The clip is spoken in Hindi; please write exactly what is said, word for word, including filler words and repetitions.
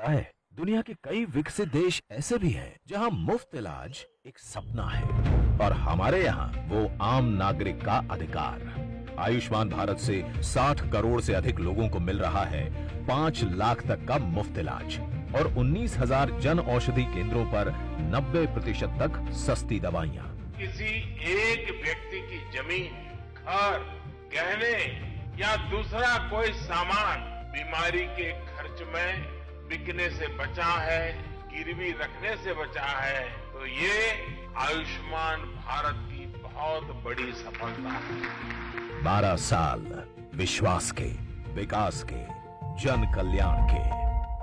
पता है, दुनिया के कई विकसित देश ऐसे भी हैं जहां मुफ्त इलाज एक सपना है और हमारे यहाँ वो आम नागरिक का अधिकार। आयुष्मान भारत से साठ करोड़ से अधिक लोगों को मिल रहा है पाँच लाख तक का मुफ्त इलाज और उन्नीस हजार जन औषधि केंद्रों पर नब्बे प्रतिशत तक सस्ती दवाइयाँ। किसी एक व्यक्ति की जमीन, घर, गहने या दूसरा कोई सामान बीमारी के खर्च में बिकने से बचा है, गिरवी रखने से बचा है, तो ये आयुष्मान भारत की बहुत बड़ी सफलता है। बारह साल विश्वास के, विकास के, जन कल्याण के।